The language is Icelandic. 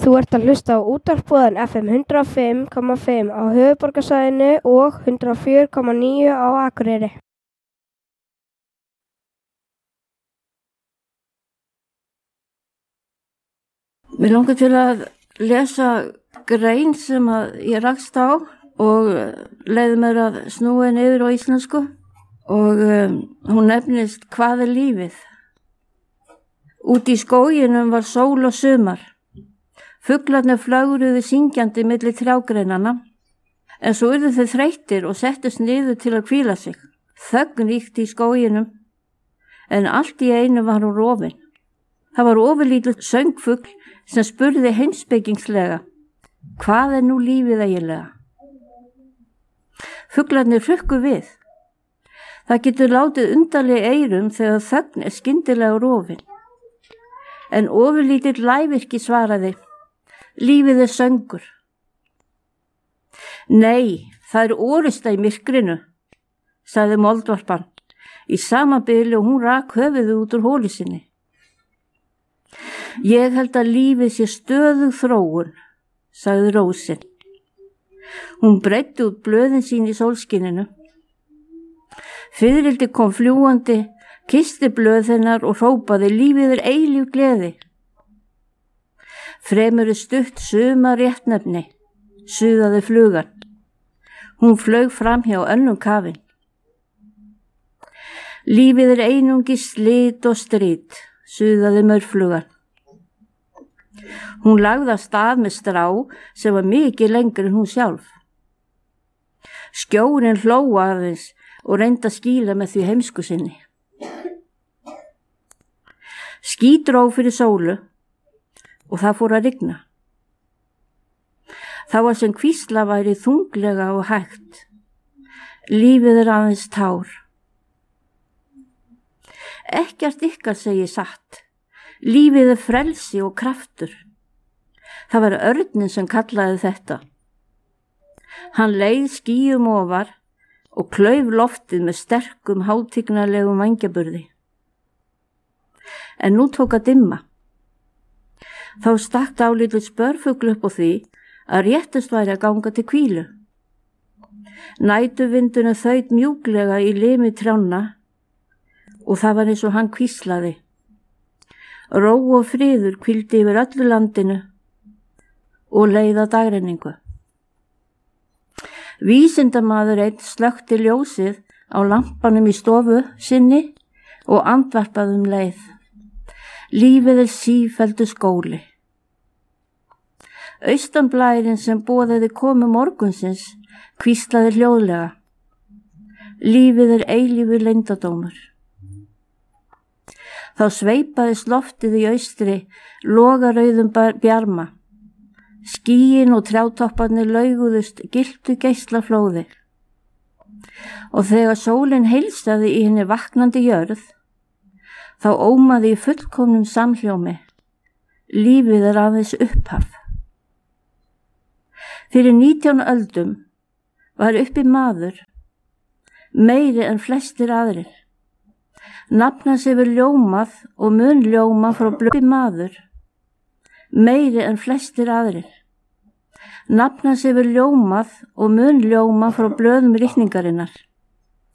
Þú ert að hlusta á útvarpsbúðan FM 105,5 á höfuðborgarsvæðinu og 104,9 á Akureyri. Mér langar til að lesa grein sem ég rakst á og leiði mér að snúa henni yfir á íslensku og hún nefnist Hvað er lífið? Úti í skóginum var sól og sumar. Fuglarnir flögruðu syngjandi milli trjágreinanna, en svo urðu þau þreyttir og settust niður til að hvíla sig. Þögn ríkti í skóginum, en allt í einu var hún rofin. Það var ofurlítill söngfugl sem spurði heimspekingslega: Hvað er nú lífið eiginlega? Fuglarnir hrukku við. Það getur látið undarlega eyrum þegar þögn er skyndilega rofin. En ofurlítill lævirki svaraði: Lífið er söngur. Nei, það er orusta í myrkrinu, sagði moldvarpan í sama bili og hún rak höfuðið út úr holu sinni. Ég held að lífið sé stöðug þróun, sagði rósin. Hún breiddi út blöðin sín í sólskininu. Fiðrildi kom fljúandi, kyssti blöð hennar og hrópaði: Lífið er eilíf gleði. Fremur stutt sumar réttnefni, suðaði flugan. Hún flaug fram hjá önnum kafin. Lífið er einungis slit og strit, suðaði maurflugan. Hún lagði af stað með strá sem var mikið lengri en hún sjálf. Skjórinn hló aðeins og reyndi að skýla með því heimsku sinni. Ský dró fyrir sólu og það fór að rigna. Það var sem hvísla væri þunglega og hægt. Lífið er aðeins tár. Ekkert ykkar segi satt. Lífið er frelsi og kraftur. Það var örninn sem kallaði þetta. Hann leið skýjum ofar og klauf loftið með sterkum hátignarlegum vængjaburði. En nú tók að dimma. Þá stakk dálítill spörfugl upp á því að réttast væri að ganga til hvílu. Nætuvindurinn þaut mjúklega í limi trjánna og það var eins og hann hvíslaði. Ró og friður hvíldi yfir öllu landinu og leið að dagrenningu. Vísindamaður einn slökkti ljósið á lampanum í stofu sinni og andvarpaði leið. Lífið er sífelldu skóli. Austanblærinn sem boðaði komu morgunsins hvíslaði hljóðlega: Lífið er eilífur leyndardómur. Þá sveipaðist loftið í austri logarauðum bjarma. Skýin og trjátopparnir lauguðust gylltu geislaflóði. Og þegar sólin heilsaði í henni vaknandi jörð, þá ómaði í fullkomnum samhljómi: Lífið er aðeins upphaf. Fyrir 19 öldum var uppi maður, meiri en flestir aðrir. Nafn hans hefur ljómað og mun ljóma frá blöði maður, meiri en flestir aðrir. Nafn hans hefur ljómað og mun ljóma frá blöðum ritningarinnar.